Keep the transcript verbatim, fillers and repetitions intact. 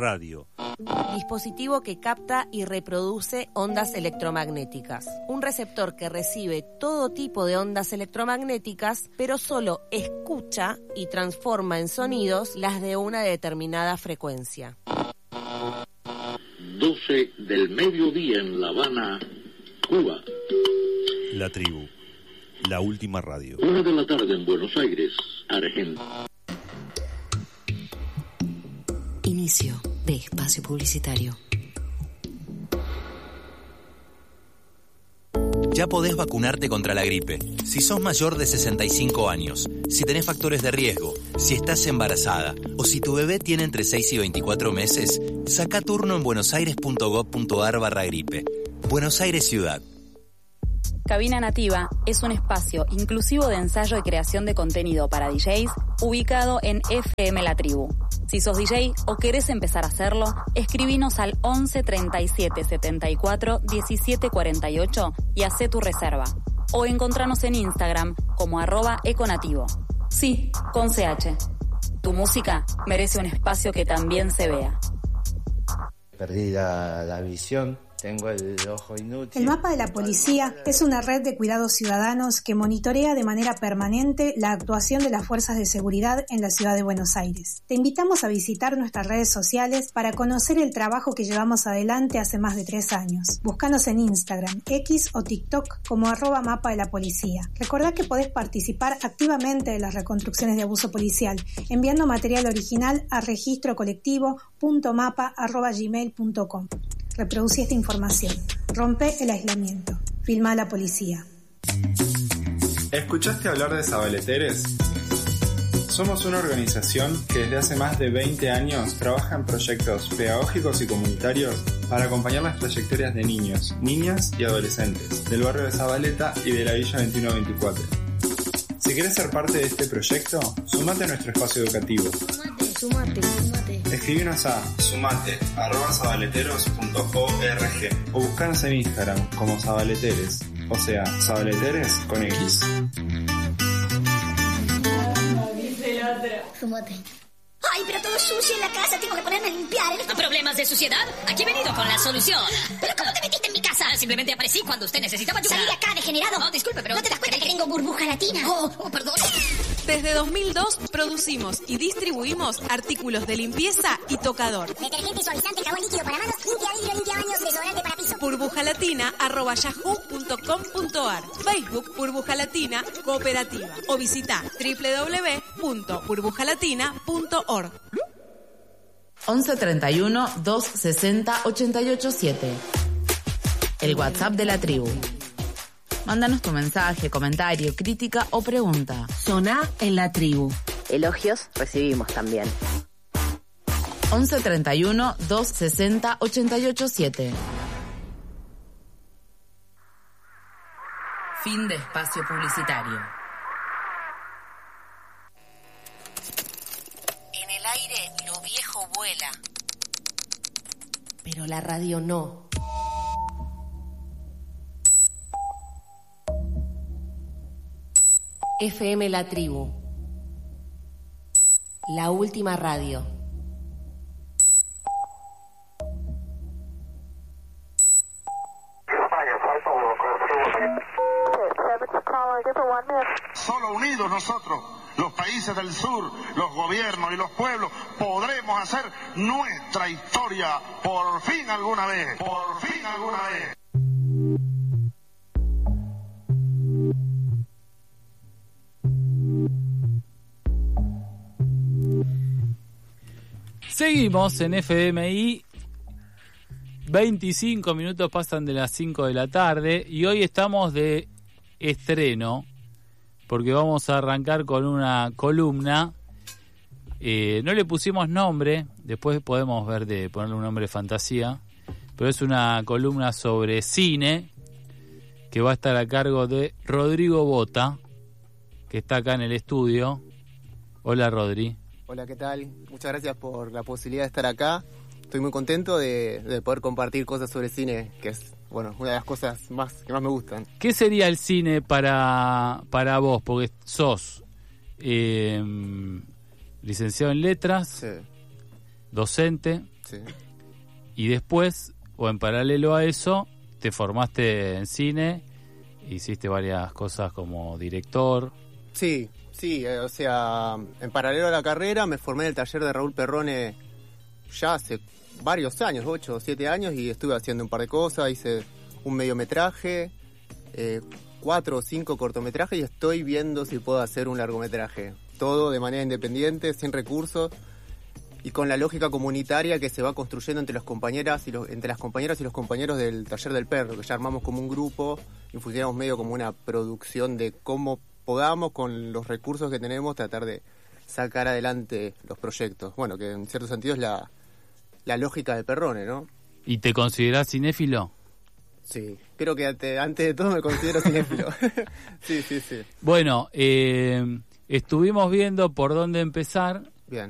Radio. Dispositivo que capta y reproduce ondas electromagnéticas. Un receptor que recibe todo tipo de ondas electromagnéticas, pero solo escucha y transforma en sonidos las de una determinada frecuencia. doce del mediodía en La Habana, Cuba. La Tribu, la última radio. Una de la tarde en Buenos Aires, Argentina. Inicio de espacio publicitario. Ya podés vacunarte contra la gripe. Si sos mayor de sesenta y cinco años, si tenés factores de riesgo, si estás embarazada o si tu bebé tiene entre seis y veinticuatro meses, saca turno en buenosaires.gov.ar barra gripe. Buenos Aires Ciudad. Cabina Nativa es un espacio inclusivo de ensayo y creación de contenido para D Js ubicado en F M La Tribu. Si sos D J o querés empezar a hacerlo, escribinos al once treinta y siete setenta y cuatro diecisiete cuarenta y ocho y hacé tu reserva. O encontranos en Instagram como arroba econativo. Sí, con C H. Tu música merece un espacio que también se vea. Perdí la, la visión. Tengo el ojo inútil. El Mapa de la Policía es una red de cuidados ciudadanos que monitorea de manera permanente la actuación de las fuerzas de seguridad en la ciudad de Buenos Aires. Te invitamos a visitar nuestras redes sociales para conocer el trabajo que llevamos adelante hace más de tres años. Búscanos en Instagram, X o TikTok como arroba Mapa de la Policía. Recordá que podés participar activamente de las reconstrucciones de abuso policial enviando material original a registro colectivo punto mapa arroba gmail punto com. Reproducí esta información. Rompe el aislamiento. Filma a la policía. ¿Escuchaste hablar de Zabaleteres? Somos una organización que desde hace más de veinte años trabaja en proyectos pedagógicos y comunitarios para acompañar las trayectorias de niños, niñas y adolescentes del barrio de Zabaleta y de la Villa veintiuno veinticuatro. Si querés ser parte de este proyecto, sumate a nuestro espacio educativo. Sumate, sumate. Escribinos a sumate arroba zabaleteros punto org o buscanos en Instagram como Zabaleteres, o sea, Zabaleteres con X. Sumate. ¡Ay, pero todo sucio en la casa! Tengo que ponerme a limpiar. ¿Problemas de suciedad? Aquí he venido con la solución. ¿Pero cómo te metiste en mi casa? Simplemente aparecí cuando usted necesitaba ayuda. ¡Salí de acá, degenerado! No, disculpe, pero... ¿No te das cuenta que tengo burbuja latina? Oh, oh, perdón. Desde dos mil dos producimos y distribuimos artículos de limpieza y tocador. Detergente, suavizante, jabón líquido para manos, limpia vidrio, limpia baños, desodorante para piso. burbujalatina arroba yahoo punto com punto ar. Facebook Burbuja Latina Cooperativa. O visita doble u doble u doble u punto burbujalatina punto org. once treinta y uno, doscientos sesenta, ochenta y ocho siete. El WhatsApp de la tribu. Mándanos tu mensaje, comentario, crítica o pregunta. Soná en la tribu. Elogios recibimos también. once treinta y uno, doscientos sesenta, ochenta y ocho siete. Fin de espacio publicitario. En el aire lo viejo vuela, pero la radio no. F M La Tribu, la última radio. Solo unidos nosotros, los países del sur, los gobiernos y los pueblos, podremos hacer nuestra historia por fin alguna vez, por fin alguna vez. Seguimos en F M I. veinticinco minutos pasan de las cinco de la tarde y hoy estamos de estreno porque vamos a arrancar con una columna. Eh, no le pusimos nombre, después podemos ver de ponerle un nombre fantasía, pero es una columna sobre cine que va a estar a cargo de Rodrigo Bota, que está acá en el estudio. Hola, Rodri. Hola, ¿qué tal? Muchas gracias por la posibilidad de estar acá. Estoy muy contento de, de poder compartir cosas sobre cine, que es, bueno, una de las cosas más que más me gustan. ¿Qué sería el cine para, para vos? Porque sos eh, licenciado en letras, sí. docente, sí. Y después, o en paralelo a eso, te formaste en cine, hiciste varias cosas como director. Sí, sí, eh, o sea, en paralelo a la carrera me formé en el taller de Raúl Perrone ya hace varios años, ocho o siete años, y estuve haciendo un par de cosas, hice un mediometraje, eh, cuatro o cinco cortometrajes, y estoy viendo si puedo hacer un largometraje. Todo de manera independiente, sin recursos, y con la lógica comunitaria que se va construyendo entre las compañeras y los, entre las compañeras y los compañeros del Taller del Perro, que ya armamos como un grupo y funcionamos medio como una producción de cómo podamos, con los recursos que tenemos, tratar de sacar adelante los proyectos. Bueno, que en cierto sentido es la, la lógica de Perrone, ¿no? ¿Y te considerás cinéfilo? Sí, creo que ante, antes de todo me considero cinéfilo. sí, sí, sí. Bueno, eh, estuvimos viendo por dónde empezar